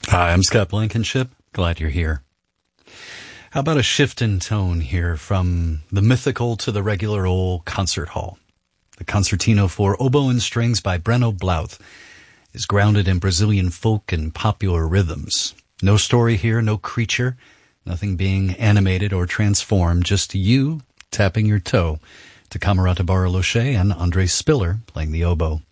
Hi, I'm Scott Blankenship. Glad you're here. How about a shift in tone here from the mythical to the regular old concert hall? The Concertino for Oboe and Strings by Breno Blouth is grounded in Brazilian folk and popular rhythms. No story here, no creature, nothing being animated or transformed, just you tapping your toe to Camerata Bariloche and Andre Spiller playing the oboe.